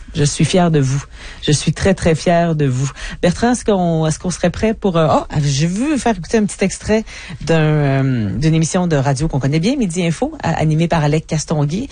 Je suis fière de vous. Je suis très, très fière de vous. Bertrand, est-ce qu'on serait prêt pour... j'ai vu faire écouter un petit extrait d'une émission de radio qu'on connaît bien, Midi Info, animée par Alec Castonguay.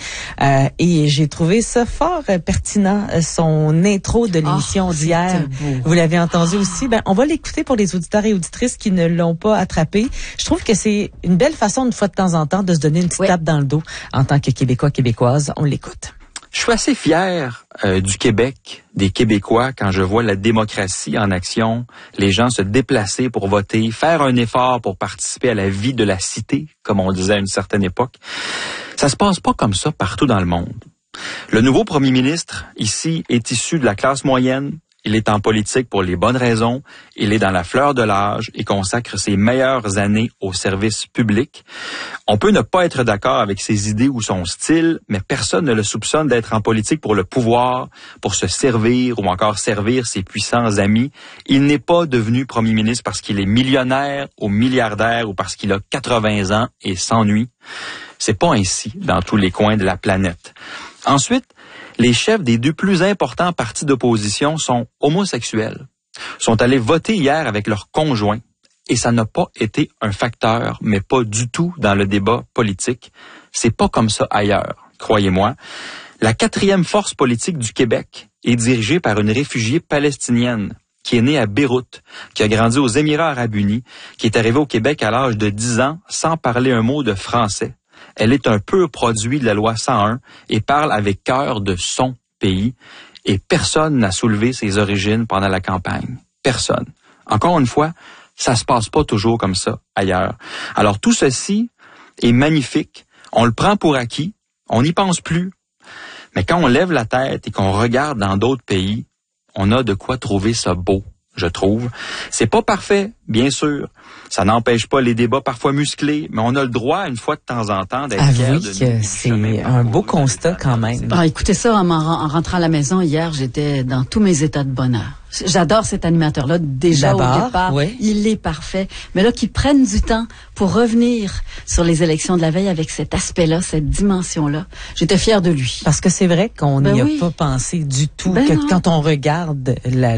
Et j'ai trouvé ça fort pertinent, son intro de l'émission d'hier. Vous l'avez entendu aussi. On va l'écouter pour les auditeurs et auditrices qui ne l'ont pas attrapé. Je trouve que c'est une belle façon, une fois de temps en temps, de se donner une petite tape dans le dos en tant que Québécois, Québécoise. On l'écoute. Je suis assez fier du Québec, des Québécois, quand je vois la démocratie en action, les gens se déplacer pour voter, faire un effort pour participer à la vie de la cité, comme on disait à une certaine époque. Ça se passe pas comme ça partout dans le monde. Le nouveau premier ministre, ici, est issu de la classe moyenne. Il est en politique pour les bonnes raisons. Il est dans la fleur de l'âge et consacre ses meilleures années au service public. On peut ne pas être d'accord avec ses idées ou son style, mais personne ne le soupçonne d'être en politique pour le pouvoir, pour se servir ou encore servir ses puissants amis. Il n'est pas devenu premier ministre parce qu'il est millionnaire ou milliardaire ou parce qu'il a 80 ans et s'ennuie. C'est pas ainsi dans tous les coins de la planète. Ensuite, les chefs des deux plus importants partis d'opposition sont homosexuels, sont allés voter hier avec leurs conjoints, et ça n'a pas été un facteur, mais pas du tout dans le débat politique. C'est pas comme ça ailleurs, croyez-moi. La 4e force politique du Québec est dirigée par une réfugiée palestinienne qui est née à Beyrouth, qui a grandi aux Émirats arabes unis, qui est arrivée au Québec à l'âge de 10 ans sans parler un mot de français. Elle est un pur produit de la loi 101 et parle avec cœur de son pays. Et personne n'a soulevé ses origines pendant la campagne. Personne. Encore une fois, ça se passe pas toujours comme ça ailleurs. Alors tout ceci est magnifique. On le prend pour acquis. On n'y pense plus. Mais quand on lève la tête et qu'on regarde dans d'autres pays, on a de quoi trouver ça beau, je trouve. C'est pas parfait, bien sûr. Ça n'empêche pas les débats parfois musclés, mais on a le droit, une fois de temps en temps, d'être fier de nous. C'est un beau constat quand même. Écoutez ça, en rentrant à la maison hier, j'étais dans tous mes états de bonheur. J'adore cet animateur-là. Déjà au départ, il est parfait. Mais là, qu'ils prennent du temps pour revenir sur les élections de la veille avec cet aspect-là, cette dimension-là. J'étais fière de lui. Parce que c'est vrai qu'on n'y a pas pensé du tout. Quand on regarde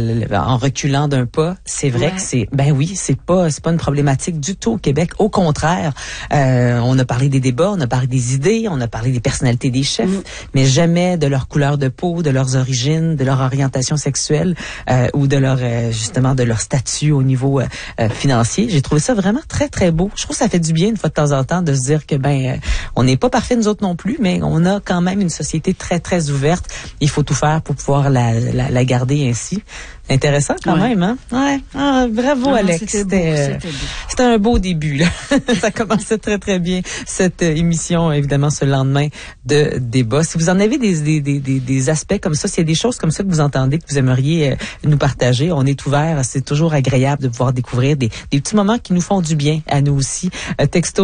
en reculant d'un pas, c'est vrai que c'est pas une problématique du tout au Québec. Au contraire, on a parlé des débats, on a parlé des idées, on a parlé des personnalités des chefs, mais jamais de leur couleur de peau, de leurs origines, de leur orientation sexuelle. Ou de leur statut au niveau financier. J'ai trouvé ça vraiment très, très beau. Je trouve que ça fait du bien, une fois de temps en temps, de se dire que, on n'est pas parfait nous autres non plus, mais on a quand même une société très, très ouverte. Il faut tout faire pour pouvoir la garder ainsi. Intéressant quand même, hein? Ouais. Bravo, Alex. C'était un beau début, là. Ça commençait très, très bien, cette émission, évidemment, ce lendemain de débat. Si vous en avez des aspects comme ça, s'il y a des choses comme ça que vous entendez, que vous aimeriez nous partager, on est ouvert. C'est toujours agréable de pouvoir découvrir des petits moments qui nous font du bien à nous aussi. Texto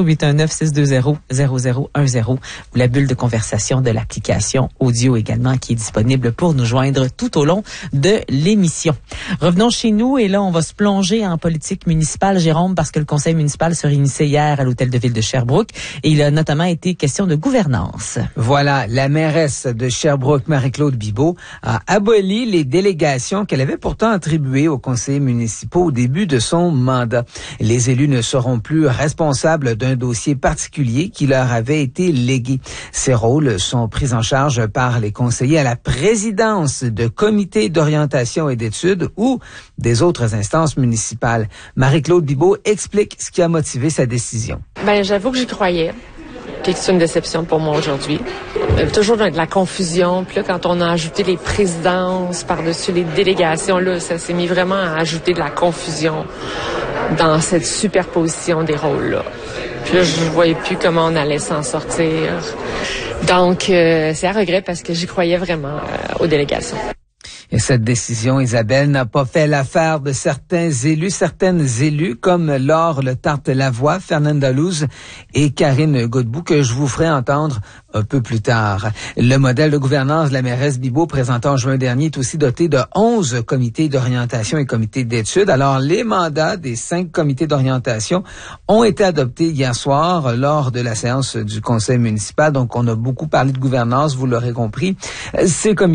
819-620-0010 ou la bulle de conversation de l'application audio également qui est disponible pour nous joindre tout au long de l'émission. Revenons chez nous et là, on va se plonger en politique municipale, Jérôme, parce que le conseil municipal se réunissait hier à l'hôtel de ville de Sherbrooke et il a notamment été question de gouvernance. Voilà, la mairesse de Sherbrooke, Marie-Claude Bibeau, a aboli les délégations qu'elle avait pourtant attribuées aux conseillers municipaux au début de son mandat. Les élus ne seront plus responsables d'un dossier particulier qui leur avait été légué. Ces rôles sont pris en charge par les conseillers à la présidence de comités d'orientation et d'études ou des autres instances municipales. Marie-Claude Bibeau explique ce qui a motivé sa décision. J'avoue que j'y croyais. C'est une déception pour moi aujourd'hui. Toujours de la confusion. Puis là, quand on a ajouté les présidences par-dessus les délégations, là, ça s'est mis vraiment à ajouter de la confusion dans cette superposition des rôles-là. Puis là, je ne voyais plus comment on allait s'en sortir. Donc, c'est à regret parce que j'y croyais vraiment aux délégations. Et cette décision, Isabelle, n'a pas fait l'affaire de certaines élus, comme Laure Le Tarte-Lavoie, Fernanda Louz et Karine Godbout, que je vous ferai entendre un peu plus tard. Le modèle de gouvernance de la mairesse Bibeau, présenté en juin dernier, est aussi doté de 11 comités d'orientation et comités d'études. Alors, les mandats des 5 comités d'orientation ont été adoptés hier soir lors de la séance du conseil municipal. Donc, on a beaucoup parlé de gouvernance, vous l'aurez compris. Ces comités